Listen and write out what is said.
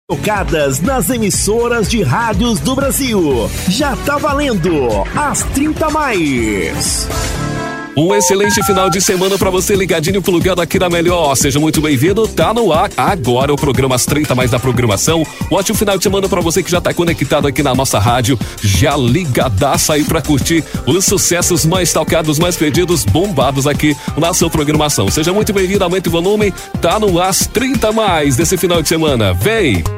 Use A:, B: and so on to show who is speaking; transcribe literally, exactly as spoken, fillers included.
A: Tocadas nas emissoras de rádios do Brasil. Já tá valendo as trinta mais.
B: Um excelente final de semana pra você, ligadinho, plugado aqui na Melhor. Seja muito bem-vindo, tá no ar agora o programa As trinta mais da programação. Um ótimo final de semana pra você que já tá conectado aqui na nossa rádio, já ligadaça aí pra curtir os sucessos mais tocados, mais pedidos, bombados aqui na sua programação. Seja muito bem-vindo, aumente o volume, tá no As trinta mais desse final de semana. Vem!